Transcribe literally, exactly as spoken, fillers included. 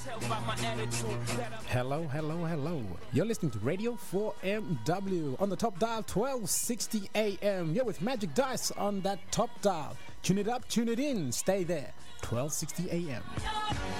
Hello, hello, hello. You're listening to Radio four M W on the top dial twelve sixty A M. You're with Magic Dice on that top dial. Tune it up, tune it in, stay there. twelve sixty A M.